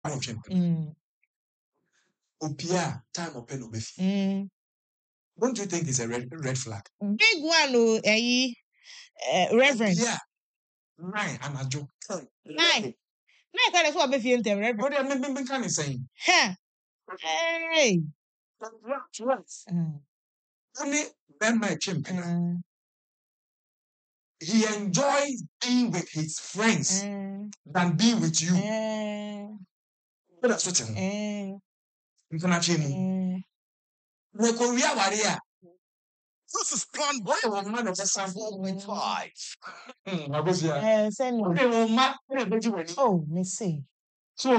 Opia time of pen obefi. Don't you think it's a red flag? Big one, Reverend. Yeah. Nine, I'm a joke. Nine. Nine, that's what Befi and Reverend. What am I kind of saying? Ha! Hey! Only Ben my chimpina. He enjoys being with his friends than being with you. But that's what you know. This is plan B. Oh, me see. So,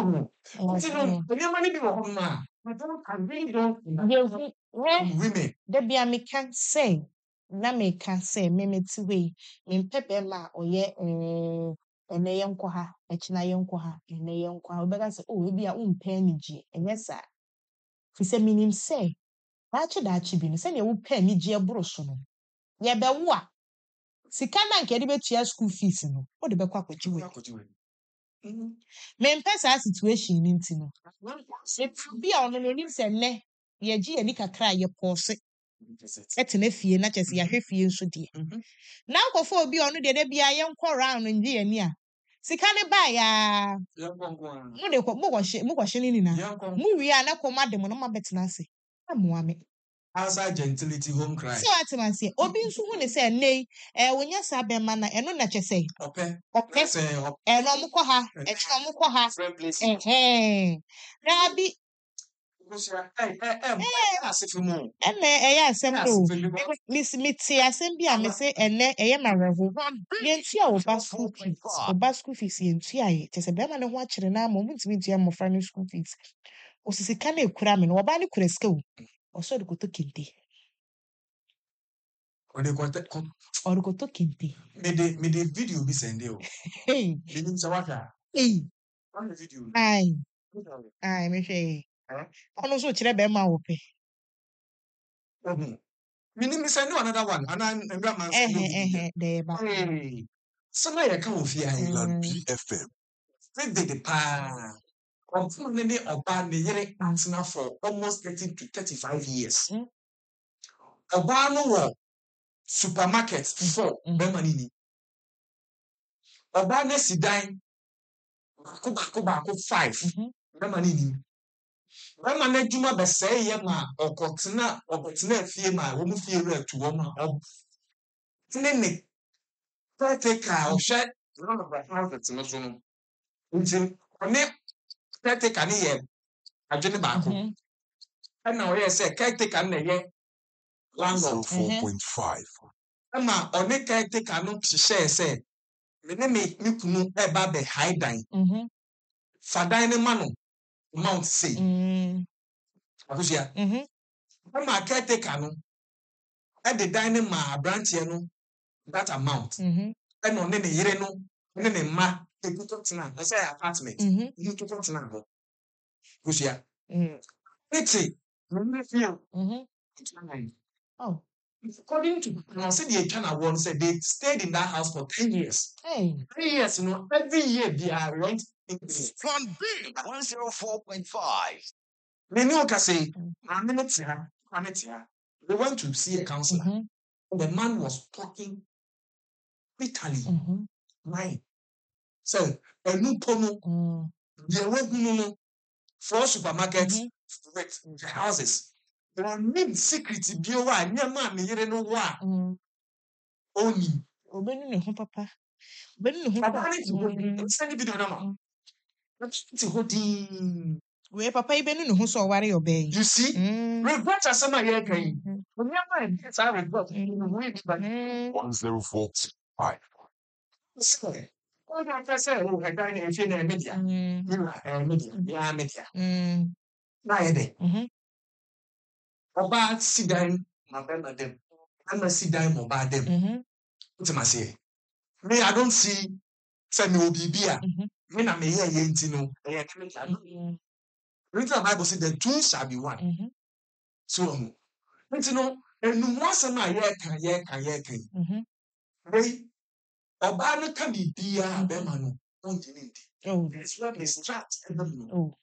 women. Debbie, me can say. Na me can say, me tiwe. Me pepe ma oye ene yenko ha, echina yenko ha, ene yenko ha. Obeka say, oh, ebi a umpe ni ji. Enye sa. Fi se minim say. Dachi bi no se ne umpe ni ji eburo so no. Ye be wo a. Sika na nke de betua school fees no. O de bekwa kwaji we. Me mpe sa situation ni nti no. Bi a ono no nim se ne ye ji ani kakra ye pose. Etene fie na chese ya hwe fie nso de. Na nkofo obi ono de bia ye nkọ round nji ani a. Sika ne ba ya. Mo de ko mo kwhye ni na. Mo wi a na koma de mo no mabetena ase. Amoa me. Outside gentility home cry. So atimanse obi nso hu ne se nei wonya sa be ma na eno na chese. Ope. Eno mo kọ ha, echo mo kọ ha. Rabi ene eya asem do miti asem bi a me se ene eye marevo yentua oba school fees yentua ye tese be ma ne ho akire na mo mutimi ntua mo fra ne school fees osisi ka na ekura me no oba ne kura ska o oso de koto kente or koto kente me de video bi sende o hey me nim sawaka hey on video ai me hwe ono so kire be ma wo pe meaning is another one and I'm grandma there ba somebody that come of here BFM they the pa unfortunately oba ne yere antena for almost 30 to 35 years oba no wo supermarket for be money ni oba na sidan bako 5 be money ni Rama na juma be say ye ma okotena fie ma wo mu fie re to wo ma tene caretaker ohwe none of the houses no so no nti one caretaker ne ye adwene baako na o ye say caretaker na ye landlord 4.5 ama one caretaker no hye say me kunu e ba be high dan fadan ne ma no amount say abusia ama caretaker no e de dan ne ma branch no that amount and on ne yere no ne ne ma ekuto tena na say apartment you to tena ho kusia eti me feel oh according to now say the China one said they stayed in that house for 10 years. Hey. 3 years, you know, every year they are rent increase. Plan B 104.5. They know say, they went to see a counselor. The man was talking bitterly. Right. So a new pono, they went for supermarket with the houses. There are many secrets bio wa nyama me yere no wa oni obenu ne ho papa obenu ne ho papa send video na ma ti hodi we papa ibenu ne ho so ware obey you see regret asema ye kan nyama e sa regret we ba 104.5 say o na say o ga dai ne fi na media media na ye de Oba sit down, my brother them. I'm a sit down, my bad them. What's my say? Me, I don't see. Say me obibia. Me na me hear yentino. Read the Bible say the two shall be one. So, yentino. And once a year can. Hey, Oba no can be dear, Bemano. Don't you need? Oh, That's where they start. oh.